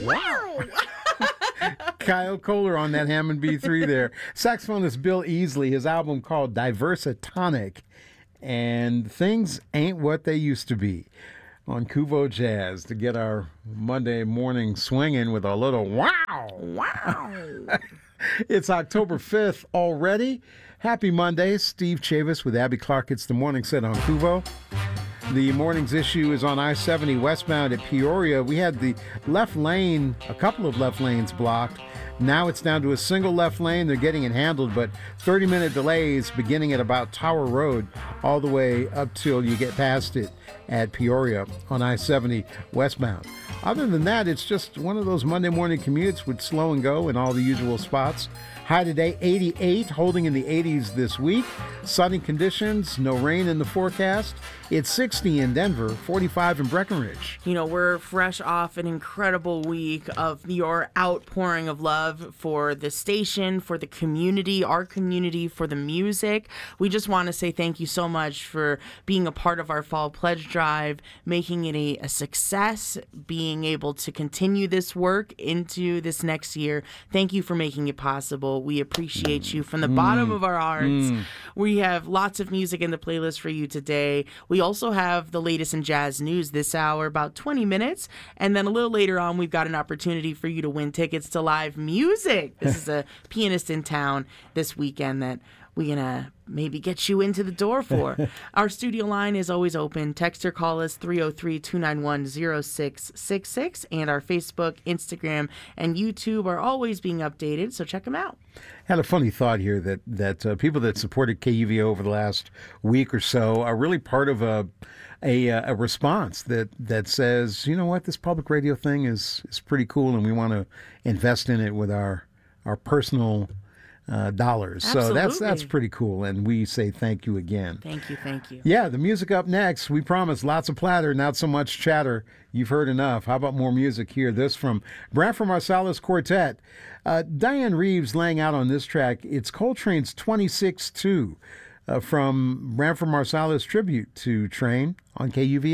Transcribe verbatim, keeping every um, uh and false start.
Wow. Kyle Kohler on that Hammond B three there. Saxophonist Bill Easley, his album called Diversatonic. And things ain't what they used to be on Kuvo Jazz to get our Monday morning swinging with a little wow. Wow. It's October fifth already. Happy Monday. Steve Chavis with Abby Clark. It's the morning set on Kuvo. The morning's issue is on I seventy westbound at Peoria. We had the left lane, a couple of left lanes blocked. Now it's down to a single left lane. They're getting it handled, but thirty-minute delays beginning at about Tower Road all the way up till you get past it at Peoria on I seventy westbound. Other than that, it's just one of those Monday morning commutes with slow and go in all the usual spots. High today, eighty-eight, holding in the eighties this week. Sunny conditions, no rain in the forecast. It's sixty in Denver, forty-five in Breckenridge. You know, we're fresh off an incredible week of your outpouring of love for the station, for the community, our community, for the music. We just want to say thank you so much for being a part of our Fall Pledge Drive, making it a, a success, being able to continue this work into this next year. Thank you for making it possible. We appreciate you from the mm. bottom of our hearts. Mm. We have lots of music in the playlist for you today. We also have the latest in jazz news this hour, about twenty minutes. And then a little later on, we've got an opportunity for you to win tickets to live music. This is a pianist in town this weekend that we're going to maybe get you into the door for. Our studio line is always open. Text or call us three oh three, two nine one, oh six six six. And our Facebook, Instagram, and YouTube are always being updated, so check them out. Had a funny thought here that, that uh, people that supported K U V O over the last week or so are really part of a a, a response that, that says, you know what, this public radio thing is, is pretty cool, and we want to invest in it with our our personal Uh, dollars. Absolutely. So that's that's pretty cool, and we say thank you again. Thank you, thank you. Yeah, the music up next. We promise lots of platter, not so much chatter. You've heard enough. How about more music here? This from Branford Marsalis Quartet. Uh, Diane Reeves laying out on this track. It's Coltrane's twenty-six two uh, from Branford Marsalis tribute to Train on K U V A.